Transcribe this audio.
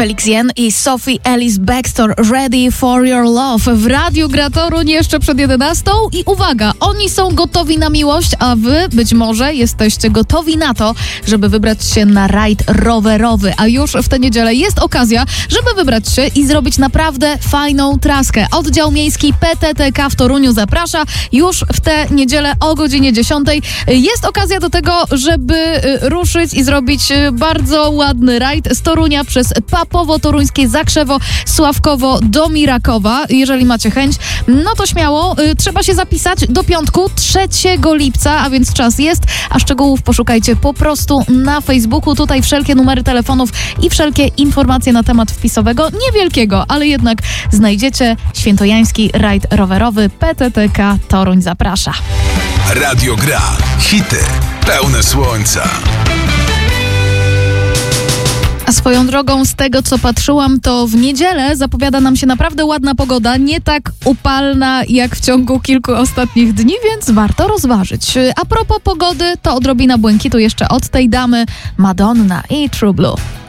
Felix Jen i Sophie Ellis Bextor, Ready for Your Love w Radiu Gra Toruń jeszcze przed 11. I uwaga, oni są gotowi na miłość, a wy być może jesteście gotowi na to, żeby wybrać się na rajd rowerowy. A już w tę niedzielę jest okazja, żeby wybrać się i zrobić naprawdę fajną traskę. Oddział Miejski PTTK w Toruniu zaprasza już w tę niedzielę o godzinie 10. Jest okazja do tego, żeby ruszyć i zrobić bardzo ładny rajd z Torunia przez Papowo-Toruńskie, Zakrzewo, Sławkowo do Mirakowa. Jeżeli macie chęć, no to śmiało. Trzeba się zapisać do piątku 3 lipca, a więc czas jest, a szczegółów poszukajcie po prostu na Facebooku. Tutaj wszelkie numery telefonów i wszelkie informacje na temat wpisowego, niewielkiego, ale jednak znajdziecie. Świętojański rajd rowerowy PTTK Toruń zaprasza. Radio Gra. Hity pełne słońca. A swoją drogą, z tego co patrzyłam, to w niedzielę zapowiada nam się naprawdę ładna pogoda, nie tak upalna jak w ciągu kilku ostatnich dni, więc warto rozważyć. A propos pogody, to odrobina błękitu jeszcze od tej damy, Madonna i True Blue.